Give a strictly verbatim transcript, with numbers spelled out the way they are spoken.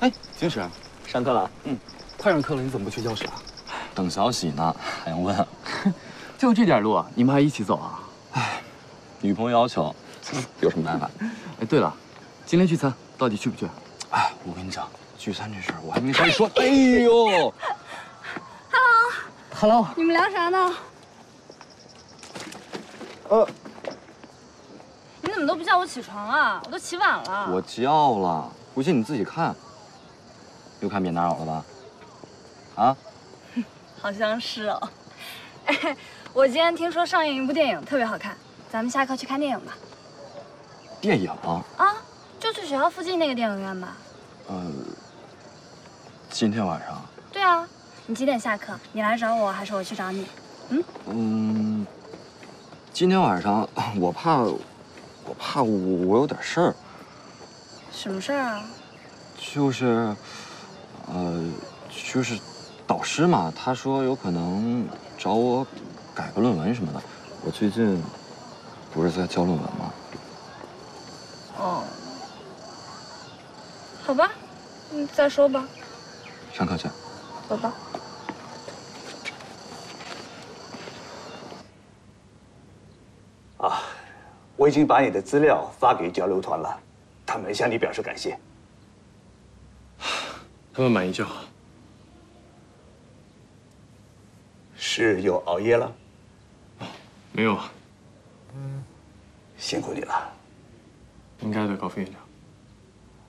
哎，金石， 上课了。 嗯，快上课了，你怎么不去教室啊？ 等小喜呢，还用问？ 就这点路，你们还一起走啊？ 哎，女朋友要求，有什么办法？ 哎，对了，今天聚餐到底去不去？ 哎，我跟你讲，聚餐这事儿我还没跟你说。哎呦 ，Hello，Hello， 你们聊啥呢？ 呃， 你怎么都不叫我起床啊？我都起晚了。 我叫了，回去你自己看。又看免打扰了吧？啊？ 好像是哦。哎，我今天听说上映一部电影，特别好看，咱们下课去看电影吧。 电影？ 啊，就去学校附近那个电影院吧。 呃，今天晚上？ 对啊，你几点下课？你来找我，还是我去找你？嗯？ 嗯，今天晚上我怕，我怕我我有点事儿。 什么事儿啊？ 就是，呃，就是导师嘛，他说有可能找我改个论文什么的。我最近不是在交论文吗？ 哦，好吧，嗯，再说吧。 上课去。 走吧。 啊，我已经把你的资料发给交流团了，他们向你表示感谢。 他们满意就好。 是又熬夜了？ 没有啊， 辛苦你了。 应该的，高副院长。